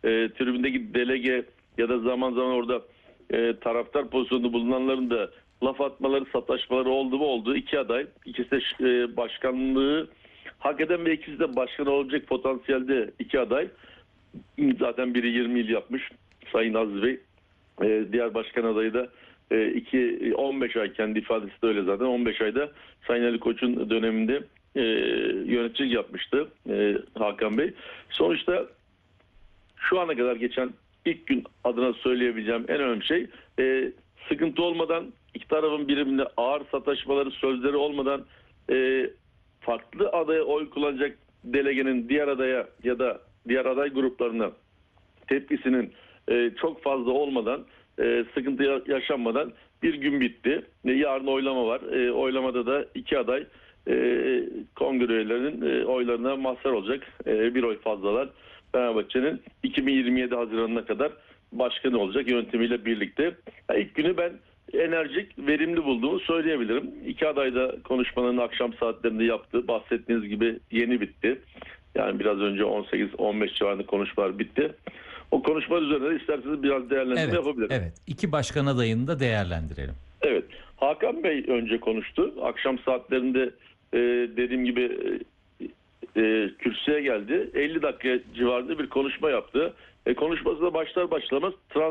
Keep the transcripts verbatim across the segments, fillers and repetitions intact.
e, tribündeki delege ya da zaman zaman orada e, taraftar pozisyonunda bulunanların da laf atmaları, sataşmaları oldu mu oldu. İki aday. İkisi de e, başkanlığı hak eden ve ikisi de başkan olacak potansiyelde iki aday. Zaten biri yirmi yıl yapmış Sayın Aziz Bey. E, diğer başkan adayı da e, iki, on beş ay, kendi ifadesi de öyle zaten. on beş ayda Sayın Ali Koç'un döneminde e, yöneticilik yapmıştı e, Hakan Bey. Sonuçta şu ana kadar geçen ilk gün adına söyleyebileceğim en önemli şey, e, sıkıntı olmadan, iki tarafın birbirine ağır sataşmaları, sözleri olmadan e, farklı adaya oy kullanacak delegenin diğer adaya ya da diğer aday gruplarına tepkisinin e, çok fazla olmadan, e, sıkıntı yaşanmadan bir gün bitti. E, yarın oylama var. E, oylamada da iki aday e, kongre üyelerinin e, oylarına mazhar olacak. E, bir oy fazlalar. Fenerbahçe'nin iki bin yirmi yedi Haziran'ına kadar başkanı olacak yönetimiyle birlikte. Yani ilk günü ben enerjik, verimli bulduğumu söyleyebilirim. İki aday da konuşmalarını akşam saatlerinde yaptı. Bahsettiğiniz gibi yeni bitti. Yani biraz önce on sekiz on beş civarında konuşmalar bitti. O konuşma üzerine de isterseniz biraz değerlendirme evet, yapabilirim. Evet. İki başkan adayını da değerlendirelim. Evet. Hakan Bey önce konuştu. Akşam saatlerinde e, dediğim gibi e, e, kürsüye geldi. elli dakika civarında bir konuşma yaptı. E, konuşması da başlar başlamaz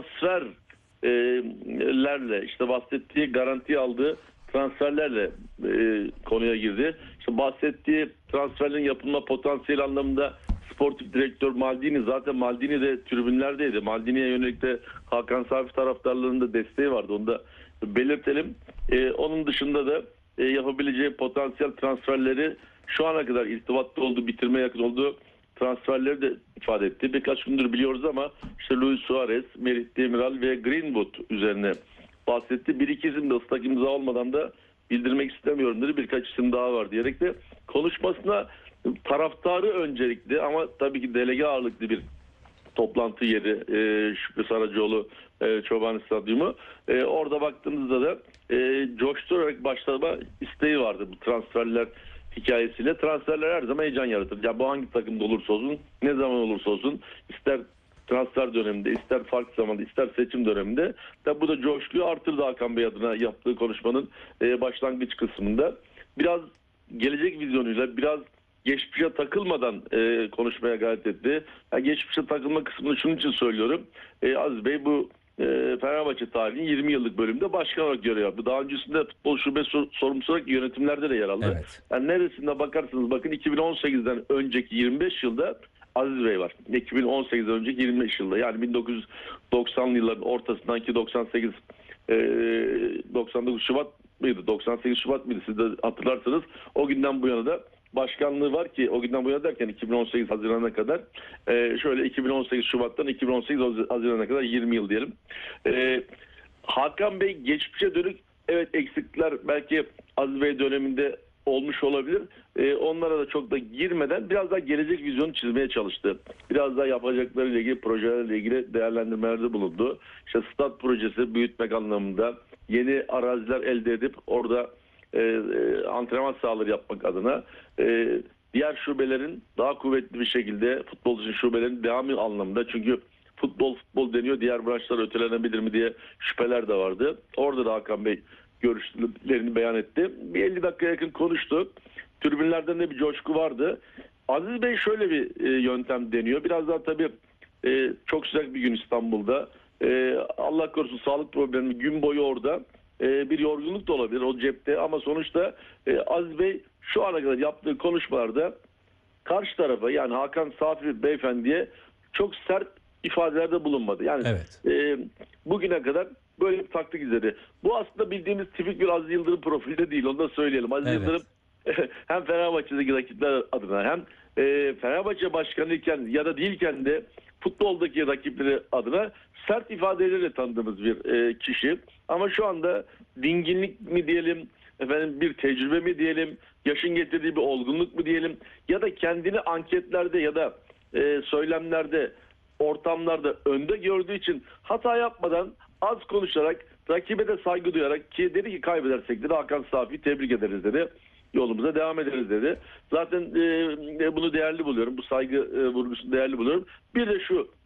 transferlerle, işte bahsettiği, garanti aldığı transferlerle e, konuya girdi. İşte bahsettiği transferlerin yapılma potansiyeli anlamında sportif direktör Maldini, zaten Maldini de tribünlerdeydi. Maldini'ye yönelik de Hakan Safi taraftarlarının da desteği vardı. Onu da belirtelim. E, onun dışında da e, yapabileceği potansiyel transferleri şu ana kadar irtibatta olduğu, bitirmeye yakın olduğu transferleri de ifade etti. Birkaç gündür biliyoruz ama işte Luis Suarez, Merih Demiral ve Greenwood üzerine bahsetti. Bir iki isim de ıslak imza olmadan da bildirmek istemiyorum dedi. Birkaç isim daha var diyerek de konuşmasına taraftarı öncelikli ama tabii ki delege ağırlıklı bir toplantı yeri e, Şükrü Saracoğlu e, Çoban Stadyumu. E, orada baktığımızda da e, coşturarak başlama isteği vardı bu transferler hikayesiyle. Transferler her zaman heyecan yaratır. Ya bu hangi takımda olursa olsun, ne zaman olursa olsun, ister transfer döneminde, ister farklı zamanda, ister seçim döneminde. Tabi bu da coşkuyu artırdı Hakan Bey adına yaptığı konuşmanın e, başlangıç kısmında. Biraz gelecek vizyonuyla, biraz geçmişe takılmadan e, konuşmaya gayret etti. Yani geçmişe takılma kısmını şunun için söylüyorum. E, Aziz Bey bu e, Fenerbahçe tarihinin yirmi yıllık bölümünde başkan olarak görev yaptı. Daha öncesinde futbol şube sor, sorumlusu olarak yönetimlerde de yer aldı. Evet. Yani neresinde bakarsanız bakın iki bin on sekizden önceki yirmi beş yılda Aziz Bey var. iki bin on sekizden önceki yirmi beş yılda, yani bin dokuz yüz doksanlı yılların ortasından ki doksan sekiz e, doksan dokuz Şubat mıydı? doksan sekiz Şubat mıydı? Siz de hatırlarsınız. O günden bu yana da başkanlığı var ki, o günden bu yana derken iki bin on sekiz Haziran'a kadar e, şöyle iki bin on sekiz Şubat'tan iki bin on sekiz Haziran'a kadar yirmi yıl diyelim. E, Hakan Bey geçmişe dönük evet eksiklikler belki Aziz Bey döneminde olmuş olabilir. E, onlara da çok da girmeden biraz daha gelecek vizyonu çizmeye çalıştı. Biraz daha yapacaklarıyla ilgili, projelerle ilgili değerlendirmelerde bulundu. İşte stat projesi büyütmek anlamında yeni araziler elde edip orada e, e, antrenman sahaları yapmak adına e, diğer şubelerin daha kuvvetli bir şekilde futbol için şubelerin devamı anlamında, çünkü futbol futbol deniyor, diğer branşlar ötelenebilir mi diye şüpheler de vardı. Orada da Hakan Bey görüşlerini beyan etti. Bir elli dakika yakın konuştu. Tribünlerden de bir coşku vardı. Aziz Bey şöyle bir e, yöntem deniyor. Biraz daha tabii e, çok sıcak bir gün İstanbul'da. E, Allah korusun sağlık problemi gün boyu orada. E, bir yorgunluk da olabilir o cepte ama sonuçta e, Aziz Bey şu ana kadar yaptığı konuşmalarda karşı tarafa, yani Hakan Safi Beyefendi'ye çok sert ifadelerde bulunmadı. Yani evet. e, bugüne kadar böyle bir taktik izledi. Bu aslında bildiğimiz tipik bir Aziz Yıldırım profilde değil. Onu da söyleyelim. Aziz Evet. Yıldırım hem Fenerbahçe'deki rakipler adına hem e, Fenerbahçe başkanıyken ya da değilken de futboldaki rakipleri adına sert ifadeleriyle tanıdığımız bir e, kişi. Ama şu anda dinginlik mi diyelim, efendim bir tecrübe mi diyelim, yaşın getirdiği bir olgunluk mu diyelim, ya da kendini anketlerde ya da e, söylemlerde, ortamlarda önde gördüğü için hata yapmadan az konuşarak, rakibe de saygı duyarak, ki dedi ki kaybedersek dedi Hakan Safi'yi tebrik ederiz dedi. Yolumuza devam ederiz dedi. Zaten e, bunu değerli buluyorum. Bu saygı e, vurgusunu değerli buluyorum. Bir de şu,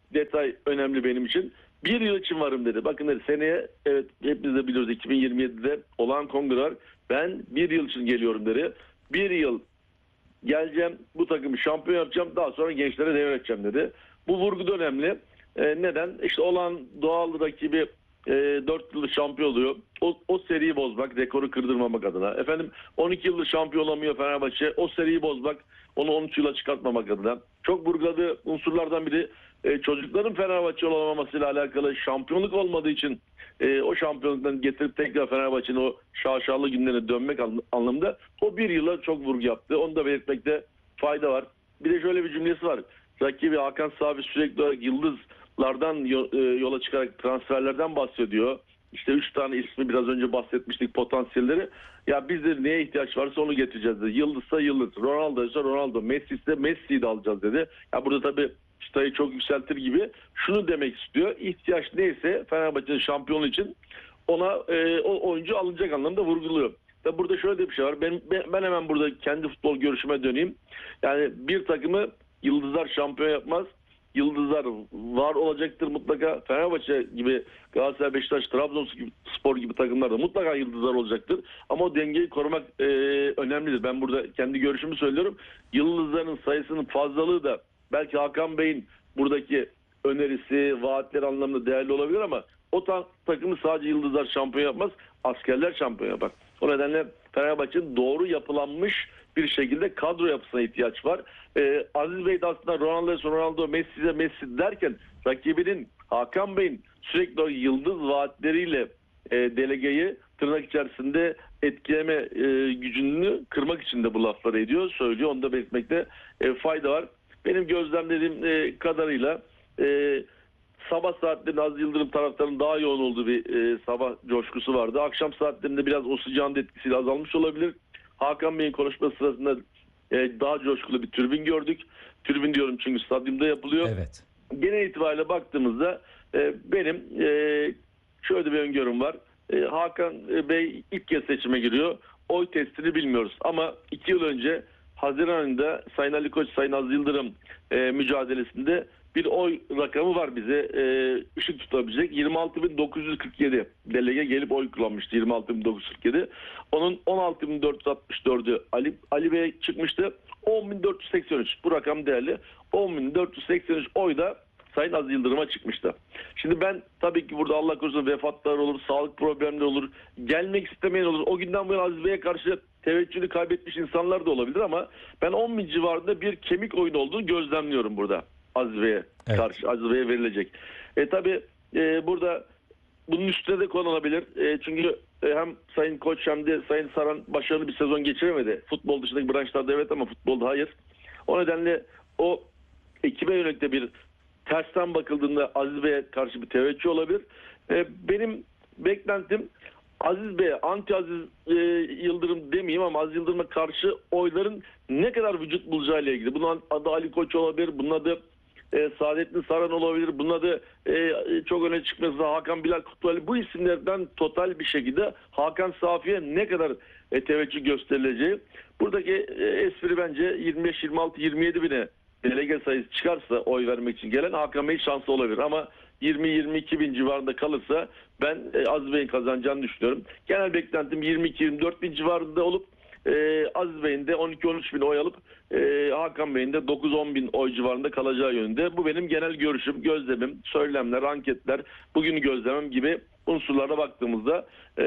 detay önemli benim için. Bir yıl için varım dedi. Bakın dedi, seneye evet hepimiz de biliyoruz iki bin yirmi yedide olan kongre var. Ben bir yıl için geliyorum dedi. Bir yıl geleceğim, bu takımı şampiyon yapacağım, daha sonra gençlere devredeceğim dedi. Bu vurgu da önemli. E, neden? İşte olan doğal rakibi e, dört yıldır şampiyon oluyor. O, o seriyi bozmak, rekoru kırdırmamak adına. Efendim on iki yıldır şampiyon olamıyor Fenerbahçe. O seriyi bozmak, onu on üç yıla çıkartmamak adına. Çok vurguladığı unsurlardan biri e, çocukların Fenerbahçe olamamasıyla alakalı, şampiyonluk olmadığı için e, o şampiyonluktan getirip tekrar Fenerbahçe'nin o şaşalı günlerine dönmek anlamında o bir yıla çok vurgu yaptı. Onu da belirtmekte fayda var. Bir de şöyle bir cümlesi var. Rakibi Hakan Safi sürekli olarak yıldızlardan yola çıkarak transferlerden bahsediyor. İşte üç tane ismi biraz önce bahsetmiştik, potansiyelleri. Ya biz de neye ihtiyaç varsa onu getireceğiz dedi. Yıldızsa yıldız, Ronaldo ise Ronaldo, Messi ise Messi'yi de alacağız dedi. Ya burada tabii çıtayı çok yükseltir gibi şunu demek istiyor. İhtiyaç neyse Fenerbahçe'nin şampiyonu için ona e, o oyuncu alınacak anlamda vurguluyor. Ve burada şöyle de bir şey var. Ben, ben hemen burada kendi futbol görüşüme döneyim. Yani bir takımı yıldızlar şampiyon yapmaz. Yıldızlar var olacaktır mutlaka. Fenerbahçe gibi, Galatasaray, Beşiktaş, Trabzonspor gibi takımlarda mutlaka yıldızlar olacaktır. Ama o dengeyi korumak e, önemlidir. Ben burada kendi görüşümü söylüyorum. Yıldızların sayısının fazlalığı da belki Hakan Bey'in buradaki önerisi, vaatleri anlamında değerli olabilir ama o ta- takımı sadece yıldızlar şampiyon yapmaz, askerler şampiyon yapar. O nedenle Fenerbahçe'nin doğru yapılanmış bir şekilde kadro yapısına ihtiyaç var. Ee, Aziz Bey de aslında Ronaldo, Ronaldo, Messi'ye Messi derken rakibinin Hakan Bey'in sürekli o yıldız vaatleriyle e, delegeyi tırnak içerisinde etkileme e, gücünü kırmak için de bu lafları ediyor, söylüyor. Onu da belirtmekte e, fayda var. Benim gözlemlediğim e, kadarıyla e, sabah saatlerinde Aziz Yıldırım taraftarının daha yoğun olduğu bir e, sabah coşkusu vardı. Akşam saatlerinde biraz o sıcağın etkisiyle azalmış olabilir. Hakan Bey'in konuşması sırasında e, daha coşkulu bir tribün gördük. Tribün diyorum çünkü stadyumda yapılıyor. Evet. Genel itibariyle baktığımızda e, benim e, şöyle bir öngörüm var. E, Hakan Bey ilk kez seçime giriyor. Oy testini bilmiyoruz ama iki yıl önce Haziran ayında Sayın Ali Koç, Sayın Aziz Yıldırım e, mücadelesinde bir oy rakamı var bize e, ışık tutabilecek. yirmi altı bin dokuz yüz kırk yedi delege gelip oy kullanmıştı. yirmi altı bin dokuz yüz kırk yedi. Onun on altı bin dört yüz altmış dördü Ali, Ali Bey çıkmıştı. on bin dört yüz seksen üç bu rakam değerli. on bin dört yüz seksen üç oy da Sayın Aziz Yıldırım'a çıkmıştı. Şimdi ben tabii ki burada Allah korusun vefatlar olur, sağlık problemleri olur, gelmek istemeyen olur. O günden bu yana Aziz Bey'e karşı teveccühünü kaybetmiş insanlar da olabilir ama ben on bin civarında bir kemik oyunu olduğunu gözlemliyorum burada. Aziz Bey'e Evet. karşı, Aziz Bey'e verilecek. E tabii e, burada bunun üstüne de konulabilir. E, çünkü e, hem Sayın Koç hem de Sayın Saran başarılı bir sezon geçiremedi. Futbol dışındaki branşlarda evet ama futbolda hayır. O nedenle o ekibe yönelik de bir tersten bakıldığında Aziz Bey'e karşı bir teveccüh olabilir. E, benim beklentim Aziz Bey'e, anti Aziz e, Yıldırım demeyeyim ama Aziz Yıldırım'a karşı oyların ne kadar vücut bulacağıyla ilgili. Bunun adı Ali Koç olabilir, bunun adı e, Saadettin Saran olabilir, bunun adı e, çok öne çıkması Hakan Bilal Kutluali. Bu isimlerden total bir şekilde Hakan Safi'ye ne kadar e, teveccüh gösterileceği. Buradaki e, espri bence yirmi beş, yirmi altı, yirmi yedi bine delege sayısı çıkarsa oy vermek için gelen Hakan Bey şanslı olabilir ama yirmi yirmi iki bin civarında kalırsa ben e, Aziz Bey'in kazanacağını düşünüyorum. Genel beklentim yirmi iki yirmi dört bin civarında olup e, Aziz Bey'in de on iki on üç bin oy alıp e, Hakan Bey'in de dokuz on bin oy civarında kalacağı yönünde. Bu benim genel görüşüm, gözlemim, söylemler, anketler, bugünü gözlemem gibi unsurlara baktığımızda e,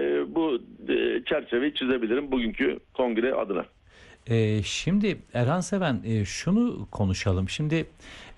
bu e, çerçeveyi çizebilirim bugünkü kongre adına. Ee, şimdi Erhan Seven e, şunu konuşalım. Şimdi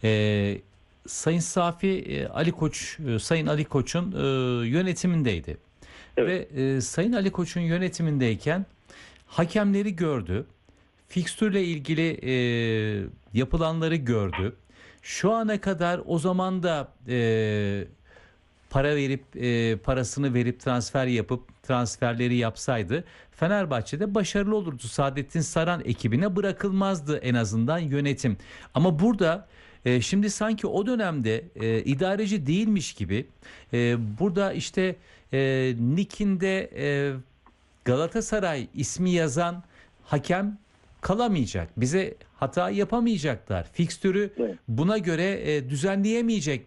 e, Sayın Safi e, Ali Koç, e, Sayın Ali Koç'un e, yönetimindeydi. Evet. Ve e, Sayın Ali Koç'un yönetimindeyken hakemleri gördü. Fikstürle ilgili e, yapılanları gördü. Şu ana kadar o zaman da e, para verip e, parasını verip transfer yapıp transferleri yapsaydı Fenerbahçe'de başarılı olurdu. Saadettin Saran ekibine bırakılmazdı en azından yönetim. Ama burada e, şimdi sanki o dönemde e, idareci değilmiş gibi e, burada işte e, Nick'inde e, Galatasaray ismi yazan hakem kalamayacak. Bize hata yapamayacaklar. Fikstürü Evet. buna göre e, düzenleyemeyecekler.